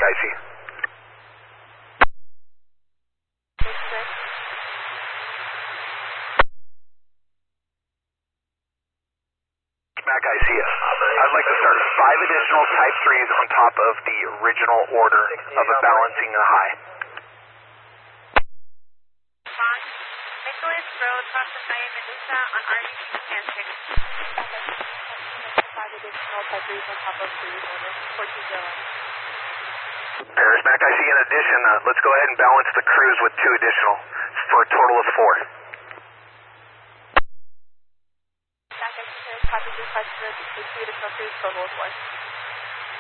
I see. Mac, I see it. I'd like to start 5 additional Type 3s on top of the original order of a balancing a high. Nicholas Road, Process I Medusa on RDC Kansas. 5 additional Type 3s on top of the order, 420. Paris, Mac, I see. In addition, let's go ahead and balance the crews with 2 additional for a total of 4. Mac, I see. Copy 2 additional crews, total of 4.